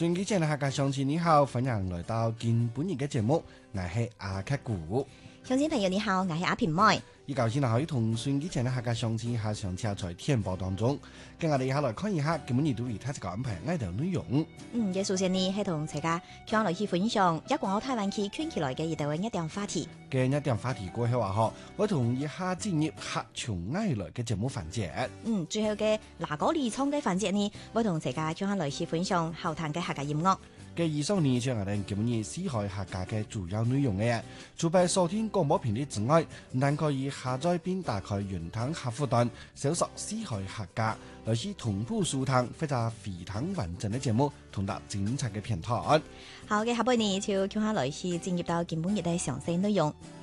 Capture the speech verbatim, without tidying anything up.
順機前嘅客家鄉親你好，歡迎來到今本日嘅節目，我係阿克古。 鄉親朋友你好，我係阿平妹。 依舊先可以同順機前嘅客家鄉親下上車在天報當中，跟我哋一下來看一下今本日對於他這個安排愛條內容。 嗯，嘅首先呢係同大家向來去分享一港澳台灣區圈起來嘅一條一點話題。 嘅一點話題過後話嗬，我同一下進入客從愛來嘅節目環節。 嗯，最後嘅嗱嗰離創嘅環節呢，我同大家向來去分享後談嘅客家音樂。 嘅以上呢，就係我哋今日四海客家嘅主要內容嘅。除咗收聽廣播頻率之外，但可以下載並打開雲端客戶端，搜索四海客家，來是同步收聽或者非常完整嘅節目，同得精彩嘅片段。 好嘅，下半年就向下來去進入到今本日嘅詳細內容。